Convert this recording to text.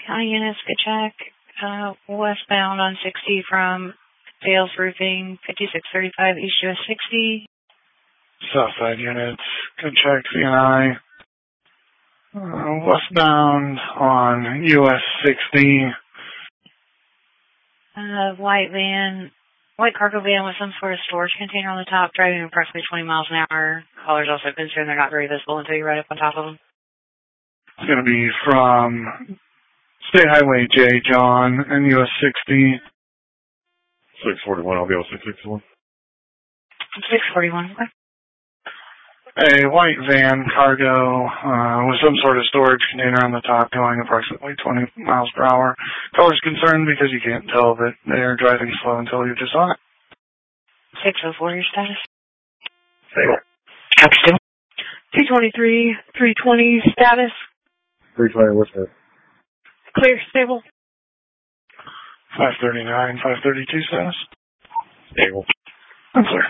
County units, good check. Westbound on 60 from Dales Roofing, 5635 East US 60. Southside units, good check, CNI. Westbound on US 60. White cargo van with some sort of storage container on the top, driving approximately 20 miles an hour. Callers also concerned they're not very visible until you're right up on top of them. It's going to be from State Highway J, John, and US 60. 641, I'll be able to 661. 641, okay. A white van cargo with some sort of storage container on the top going approximately 20 miles per hour. Caller's concerned because you can't tell that they're driving slow until you're just on it. 604, your status? Stable. Captain. 223, 320, status? 320, what's that? Clear, stable. 539, 532 status? Stable. I'm clear.